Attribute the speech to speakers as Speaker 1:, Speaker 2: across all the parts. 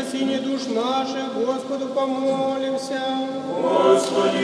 Speaker 1: спасение душ наших, Господу помолимся.
Speaker 2: Господи,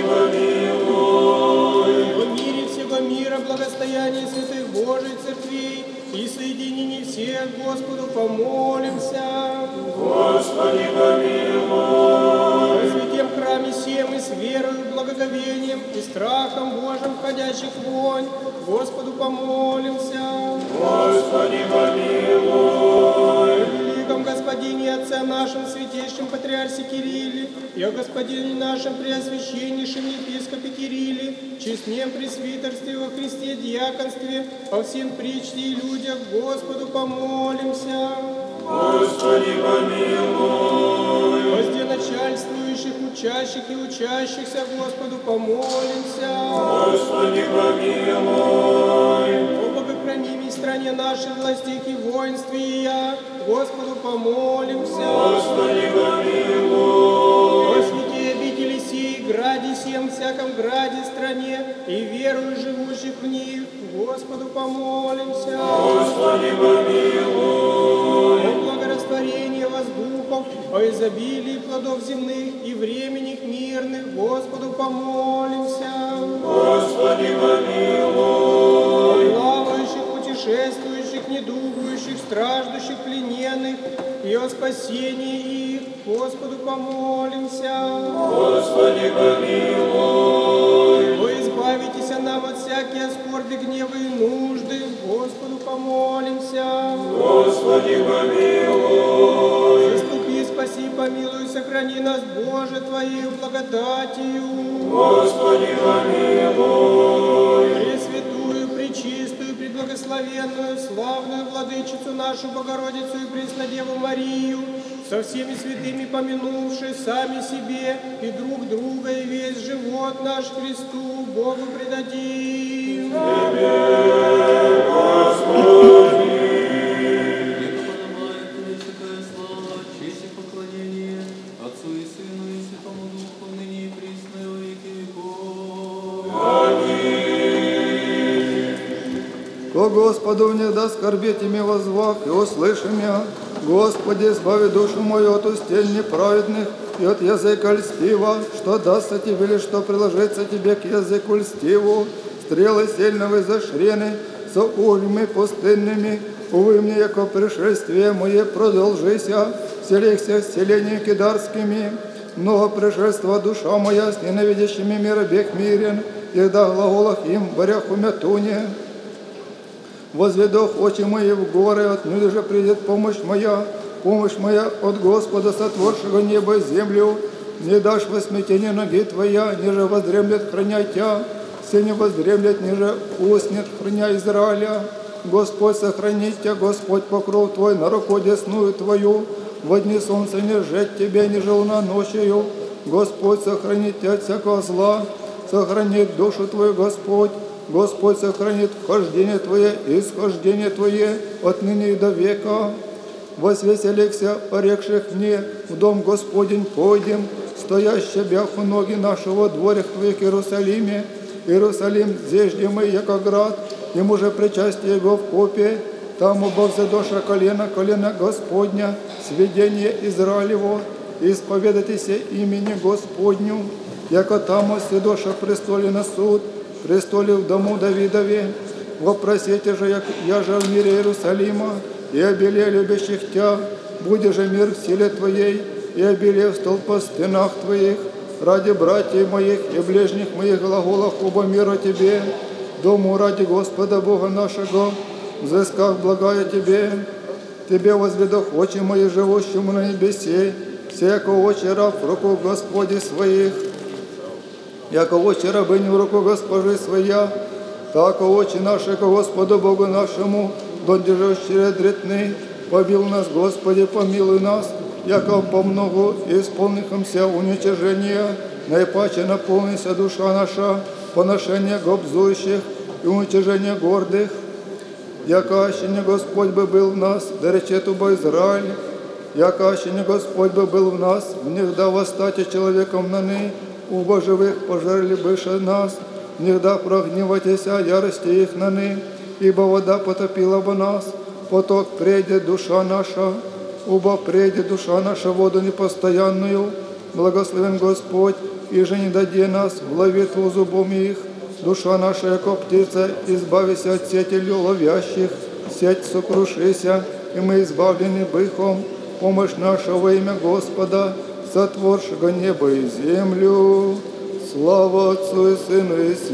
Speaker 2: помилуй.
Speaker 1: О мире всего мира, благостоянии святых Божьих церквей и соединении всех, Господу помолимся.
Speaker 2: Господи, помилуй.
Speaker 1: О святем храме сем и с верою, благоговением и страхом Божьим входящих вонь, Господу помолимся.
Speaker 2: Господи, помилуй.
Speaker 1: О великом Господине и Отце нашем святейшем Патриарсе Кирилле и о Господине нашем Преосвященнейшем Епископе Кирилле, честнем пресвитерстве во Христе диаконстве, о всем причте и людях, Господу помолимся.
Speaker 2: Господи, помилуй.
Speaker 1: О начальствующих, учащих и учащихся, Господу помолимся.
Speaker 2: Господи, помилуй.
Speaker 1: О богохранимой стране нашей, властях и воинстве и я, Господу помолимся.
Speaker 2: Господи, помилуй.
Speaker 1: О святе обители сей, граде сем, всяком граде, стране и верую живущих в них, Господу помолимся.
Speaker 2: Господи, помилуй.
Speaker 1: О благорастворении воздухов, о изобилии плодов земных и временных мирных, Господу помолимся.
Speaker 2: Господи, помилуй.
Speaker 1: О плавающих, путешествующих, недугующих, страждущих, плененных и о спасении их, Господу помолимся.
Speaker 2: Господи, помилуй.
Speaker 1: О избавитесь нам от всякие скорби, гнева и нужды, Господу помолимся.
Speaker 2: Господи, помилуй.
Speaker 1: Заступи, спаси, помилуй, сохрани нас, Боже, Твоею благодатью.
Speaker 2: Господи, помилуй.
Speaker 1: Пресвятую, пречистую, преблагословенную, славную Владычицу нашу Богородицу и Преснодеву Марию, со всеми святыми помянувши сами себе и друг друга, и весь живот наш Христу Богу предадим.
Speaker 3: Ко Господу внеда скорбеть ими возвах и услышим я. Господи, избави душу мою от устель неправедных и от языка льстива, что дастся тебе или что приложится тебе к языку льстиву. Стрелы сильного изошрены, со углями пустынными, увы мне, яко пришествие мое продолжися, вселихся селениями кидарскими. Много пришельства душа моя с ненавидящими мира бег мирен, и да глаголах им борях умятуне. Возведох очи мои в горы, отнюдь же придет помощь моя от Господа, сотворшего небо и землю. Не дашь во смятение ноги твоя, ниже воздремлет храня тя, все не воздремлет, ниже уснет храня Израиля. Господь сохранит тебя, Господь покров твой на руку десную твою, во дни солнца не жжет тебя, ниже луна ночью. Господь сохранит тебя от всякого зла, сохранит душу твою Господь. Господь сохранит вхождение твое и исхождение твое отныне и до века. Возвеселихся, порекших мне, в дом Господень пойдем, стоящий бях у ноги нашего дворях твоих Иерусалиме. Иерусалим, зежде мы, яко град, ему же причастие его в копе, там обовзедоша колено Господня, сведение Израилево, исповедайтесь имени Господню, яко там оседоша престоле на суд, престоле в дому Давидове. Вопросите же, я же в мире Иерусалима, и обилие любящих тя, буде же мир в силе твоей, и обилие в столпа стенах твоих, ради братьев моих и ближних моих глаголах оба мира тебе, дому ради Господа Бога нашего, взыскав благая тебе. Тебе возведох очи мои живущему на небесе, всяко очи раб в руку Господи своих, яко очи рабынь в руку Госпожи своя, так очи наши ко Господу Богу нашему, донде же щедритны, побил нас, Господи, помилуй нас, яко по многу исполнихомся уничижения, наипаче наполнится душа наша, поношение гобзующих и уничижение гордых. Яко аще не Господь бы был в нас, да речет убо Израиль, яко аще не Господь бы был в нас, внегда восстати человеком наны, убо живых пожерли быше нас, внегда прогневайтеся ярости их наны, ибо вода потопила бы нас, поток придет душа наша, Убо преди душа наша воду непостоянную, благословен Господь, и же не даде нас в ловитву зубом их. Душа наша, яко птица, избавися от сети ловящих, сеть сокрушися, и мы избавлены быхом. Помощь наша во имя Господа, сотворшего небо и землю. Слава Отцу и Сыну и Святому.